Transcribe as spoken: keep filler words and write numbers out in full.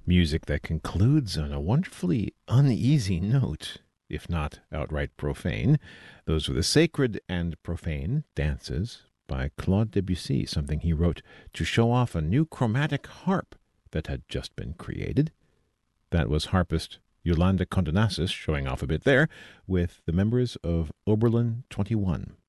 Music that concludes on a wonderfully uneasy note, if not outright profane. Those were the Sacred and Profane Dances by Claude Debussy, something he wrote to show off a new chromatic harp that had just been created. That was harpist Yolanda Condonasis showing off a bit there with the members of Oberlin twenty-one.